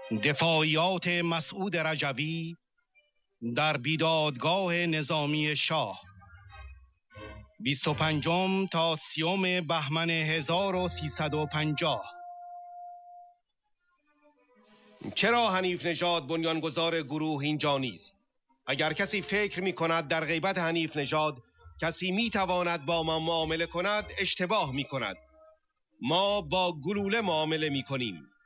دفاعیات مسعود رجوی در بیدادگاه نظامی شاه 25 تا 30 بهمن 1350. چرا حنیف نژاد بنیانگذار گروه اینجا نیست؟ اگر کسی فکر می کند در غیبت حنیف نژاد کسی می تواند با ما معامله کند، اشتباه می کند. ما با گلوله معامله می کنیم.